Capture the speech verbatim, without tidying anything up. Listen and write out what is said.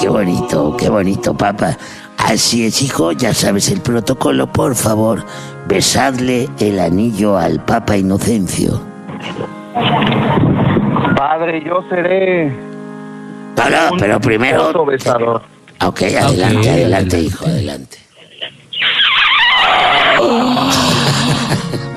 qué bonito, qué bonito, Papa. Así es, hijo, ya sabes el protocolo. Por favor, besadle el anillo al Papa Inocencio. Padre, yo seré... No, no, pero primero... besador. Ok, adelante, okay, adelante, hijo, adelante.